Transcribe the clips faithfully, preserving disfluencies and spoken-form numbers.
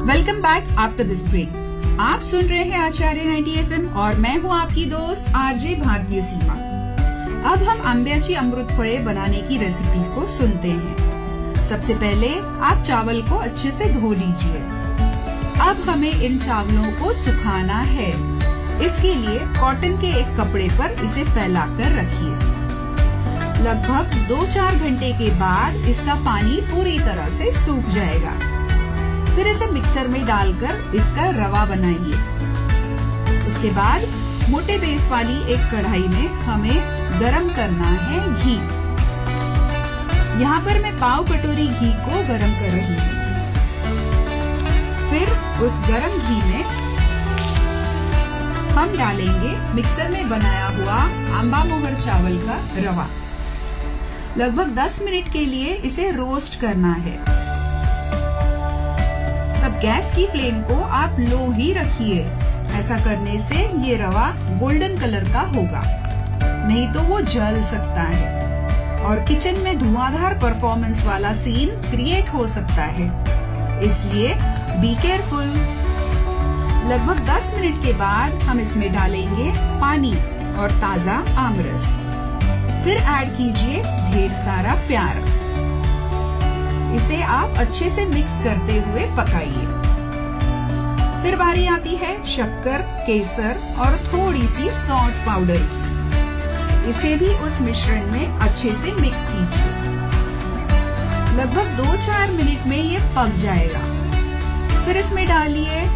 Welcome back after this break. आप सुन रहे हैं आचार्य नाइंटी एफ एम और मैं हूं आपकी दोस्त आरजे भारतीय सीमा। अब हम आंब्याची अमृत फळे बनाने की रेसिपी को सुनते हैं। सबसे पहले आप चावल को अच्छे से धो लीजिए। अब हमें इन चावलों को सुखाना है। इसके लिए कॉटन के एक कपड़े पर इसे फैलाकर रखिए। लगभग दो चार घंटे के बाद इसका पानी पूरी तरह से सूख जाएगा। फिर इसे मिक्सर में डालकर इसका रवा बनाइए। उसके बाद मोटे बेस वाली एक कढ़ाई में हमें गरम करना है घी। यहाँ पर मैं पाव कटोरी घी को गरम कर रही हूँ। फिर उस गरम घी में हम डालेंगे मिक्सर में बनाया हुआ आंबा मोहर चावल का रवा। लगभग दस मिनट के लिए इसे रोस्ट करना है। तब गैस की फ्लेम को आप लो ही रखिए। ऐसा करने से ये रवा गोल्डन कलर का होगा, नहीं तो वो जल सकता है और किचन में धुआंधार परफॉर्मेंस वाला सीन क्रिएट हो सकता है। इसलिए बी केयरफुल। लगभग दस मिनट के बाद हम इसमें डालेंगे पानी और ताजा आमरस। फिर ऐड कीजिए ढेर सारा प्यार। इसे आप अच्छे से मिक्स करते हुए पकाइए। फिर बारी आती है शक्कर, केसर और थोड़ी सी सौंठ पाउडर की। इसे भी उस मिश्रण में अच्छे से मिक्स कीजिए। लगभग दो चार मिनट में ये पक जाएगा। फिर इसमें डालिए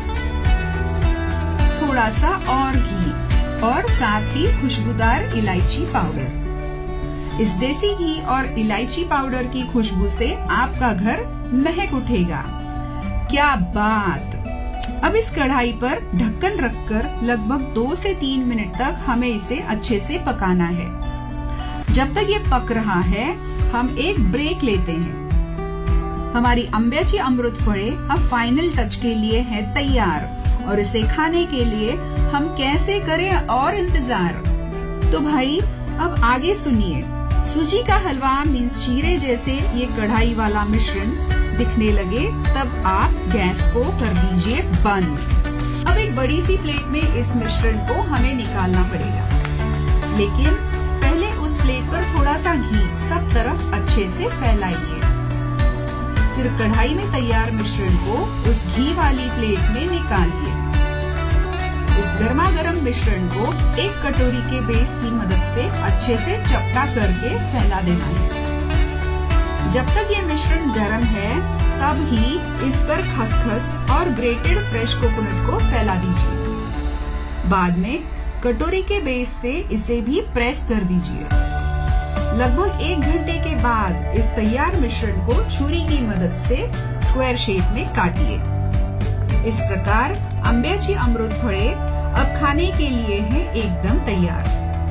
थोड़ा सा और घी और साथ ही खुशबूदार इलायची पाउडर। इस देसी घी और इलायची पाउडर की खुशबू से आपका घर महक उठेगा। क्या बात! अब इस कढ़ाई पर ढक्कन रखकर लगभग दो से तीन मिनट तक हमें इसे अच्छे से पकाना है। जब तक ये पक रहा है, हम एक ब्रेक लेते हैं। हमारी आंब्याची अमृत फळे अब फाइनल टच के लिए है तैयार और इसे खाने के लिए हम कैसे करें और इंतजार। तो भाई अब आगे सुनिए। सूजी का हलवा मीन्स शीरे जैसे ये कढ़ाई वाला मिश्रण दिखने लगे तब आप गैस को कर दीजिए बंद। अब एक बड़ी सी प्लेट में इस मिश्रण को हमें निकालना पड़ेगा, लेकिन पहले उस प्लेट पर थोड़ा सा घी सब तरफ अच्छे से फैलाइए। फिर कढ़ाई में तैयार मिश्रण को उस घी वाली प्लेट में निकालिए। इस गर्मा गर्म मिश्रण को एक कटोरी के बेस की मदद से अच्छे से चपटा करके फैला देना है। जब तक ये मिश्रण गर्म है तब ही इस पर खसखस और ग्रेटेड फ्रेश कोकोनट को फैला दीजिए। बाद में कटोरी के बेस से इसे भी प्रेस कर दीजिए। लगभग एक घंटे के बाद इस तैयार मिश्रण को छुरी की मदद से स्क्वायर शेप में काटिए। इस प्रकार आंब्याची अमृत फळे अब खाने के लिए है एकदम तैयार।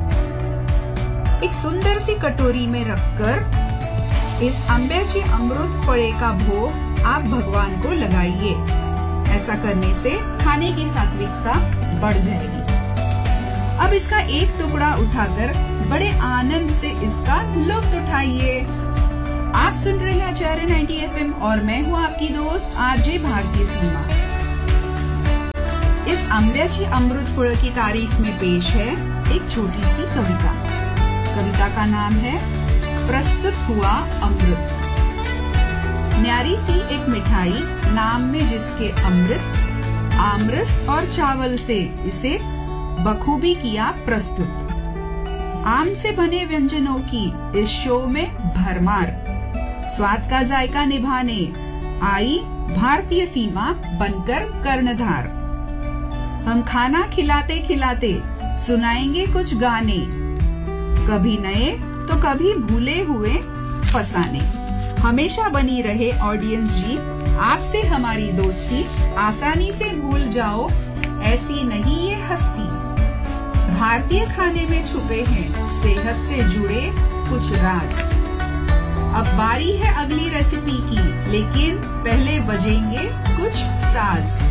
एक सुंदर सी कटोरी में रखकर इस आंब्याची अमृत फळे का भोग आप भगवान को लगाइए। ऐसा करने से खाने की सात्विकता बढ़ जाएगी। अब इसका एक टुकड़ा उठाकर बड़े आनंद से इसका लुत्फ उठाइए। आप सुन रहे हैं आचार्य नाइंटी एफ एम और मैं हूँ आपकी दोस्त आरजे भारतीय सीमा। इस आंब्याची अमृत फळ की तारीफ में पेश है एक छोटी सी कविता। कविता का नाम है प्रस्तुत हुआ अमृत। न्यारी सी एक मिठाई नाम में जिसके अमृत, आमरस और चावल से इसे बखूबी किया प्रस्तुत। आम से बने व्यंजनों की इस शो में भरमार, स्वाद का जायका निभाने आई भारतीय सीमा बनकर कर्णधार। हम खाना खिलाते खिलाते सुनाएंगे कुछ गाने, कभी नए तो कभी भूले हुए फसाने। हमेशा बनी रहे ऑडियंस जी आपसे हमारी दोस्ती, आसानी से भूल जाओ ऐसी नहीं ये हस्ती। भारतीय खाने में छुपे हैं सेहत से जुड़े कुछ राज। अब बारी है अगली रेसिपी की, लेकिन पहले बजेंगे कुछ साज।